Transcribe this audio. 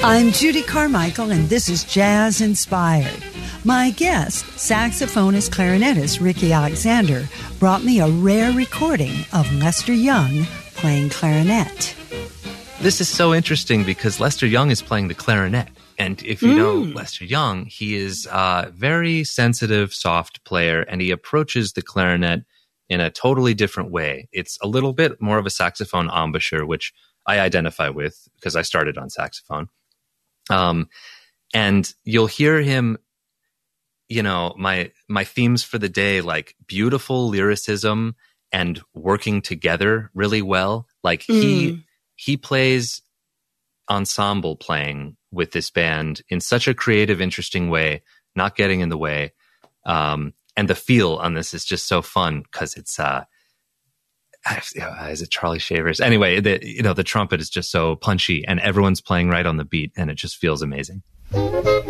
I'm Judy Carmichael, and this is Jazz Inspired. My guest, saxophonist clarinetist Ricky Alexander, brought me a rare recording of Lester Young playing clarinet. This is so interesting because Lester Young is playing the clarinet. And if you know Lester Young, he is a very sensitive, soft player, and he approaches the clarinet in a totally different way. It's a little bit more of a saxophone embouchure, which I identify with because I started on saxophone. And you'll hear him, you know, my themes for the day, like beautiful lyricism and working together really well. Like he plays ensemble playing with this band in such a creative, interesting way, not getting in the way. And the feel on this is just so fun because it's, is it Charlie Shavers? Anyway, the trumpet is just so punchy and everyone's playing right on the beat and it just feels amazing.